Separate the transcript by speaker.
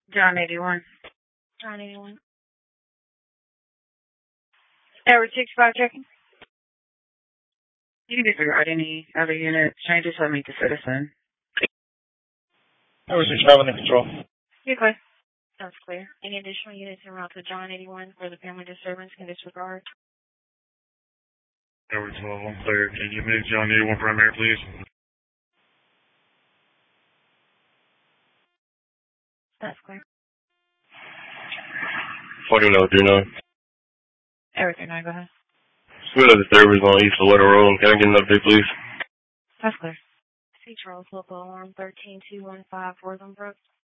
Speaker 1: John 81.
Speaker 2: John 81.
Speaker 1: Edward 65 checking. You can disregard any other unit changes or meet the citizen.
Speaker 3: Edward 65 under control.
Speaker 1: You're clear.
Speaker 2: That's clear. Any additional units en route to John 81 for the family disturbance can disregard?
Speaker 3: Edward 12, I'm clear. Can you make John 81 primary, please?
Speaker 2: That's clear.
Speaker 3: 4139.
Speaker 1: Edward 39, go ahead.
Speaker 3: Split of disturbance on East Loretto Road. Can I get an update, please?
Speaker 1: That's clear.
Speaker 2: C. Charles, local alarm 13215 Wortham Brook.